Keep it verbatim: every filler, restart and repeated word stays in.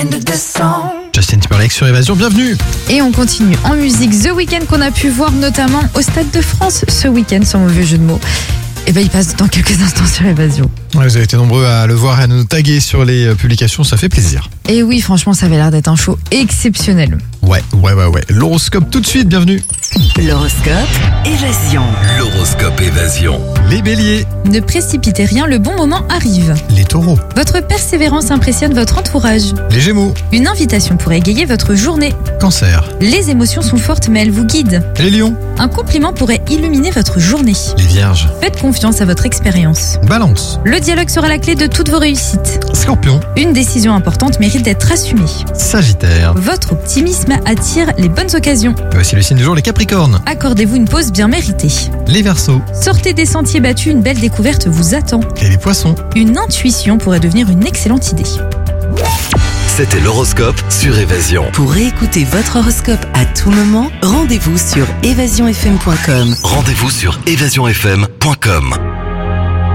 Justin Timberlake sur Évasion, bienvenue. Et on continue en musique. The Weeknd qu'on a pu voir notamment au Stade de France ce week-end, sans mauvais jeu de mots. Et ben il passe dans quelques instants sur Évasion. Ouais, vous avez été nombreux à le voir et à nous taguer sur les publications, ça fait plaisir. Et oui, franchement, ça avait l'air d'être un show exceptionnel. Ouais, ouais, ouais, ouais. L'horoscope tout de suite, bienvenue. L'horoscope Évasion. L'horoscope Évasion. Les béliers, Ne précipitez rien, le bon moment arrive. les taureaux, Votre persévérance impressionne votre entourage. les gémeaux, Une invitation pour égayer votre journée. cancer, Les émotions sont fortes mais elles vous guident. les lions, Un compliment pourrait illuminer votre journée. les vierges, Faites confiance à votre expérience. balance, Le dialogue sera la clé de toutes vos réussites. scorpion, Une décision importante mérite d'être assumée. sagittaire. Votre optimisme attire les bonnes occasions. Voici le signe du jour, les capricornes, Accordez-vous une pause bien méritée. les verseaux Sortez des sentiers battus, une belle découverte vous attend. et les poissons. Une intuition pourrait devenir une excellente idée. C'était l'horoscope sur Évasion. Pour écouter votre horoscope à tout moment, rendez-vous sur évasion f m point com. Rendez-vous sur évasion f m point com.